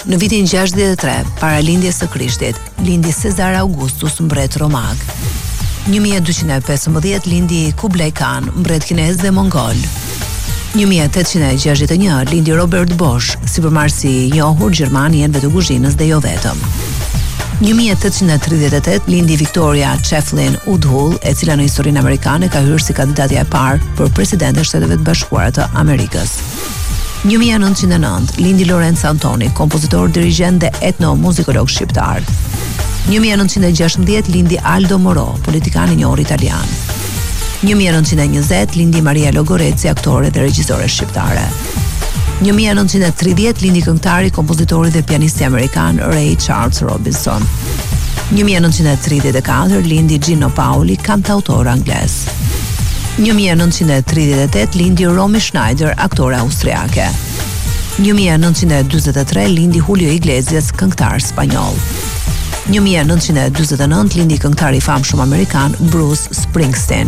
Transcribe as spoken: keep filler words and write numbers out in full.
Në vitin gjashtëdhjetë e tre, para lindjes së Krishtit, lindi Cezar Augustus, mbret romag. një mijë e dyqind e pesëmbëdhjetë lindi Kublai Khan, mbret kinez dhe mongol. një mijë e tetëqind e gjashtëdhjetë e një lindi Robert Bosch, sipërmarrësi i njohur gjerman i enëve të kuzhinës dhe jo vetëm. një mijë e tetëqind e tridhjetë e tetë lindi Victoria Chatelain Woodhull, e cila në historinë amerikane ka hyrë si kandidatja e parë për president e Shteteve të Bashkuara të Amerikës. një mijë e nëntëqind e nëntë lindi Lorenzo Antoni, kompozitor, dirigjent dhe etnomuzikolog shqiptar. një mijë e nëntëqind e gjashtëmbëdhjetë lindi Aldo Moro, politikan i njohur italian. një mijë e nëntëqind e njëzet lindi Maria Logorezi, aktore dhe regjisore shqiptare. një mijë e nëntëqind e tridhjetë lindi këngëtari, kompozitori dhe pianisti amerikan Ray Charles Robinson. një mijë e nëntëqind e tridhjetë e katër lindi Gino Paoli, kantautor anglez. një mijë e nëntëqind e tridhjetë e tetë lindi Romy Schneider, aktore austriake. një mijë e nëntëqind e dyzet e tre lindi Julio Iglesias, këngëtar spanjoll. një mijë e nëntëqind e dyzet e nëntë lindi këngëtari i famshëm amerikan Bruce Springsteen.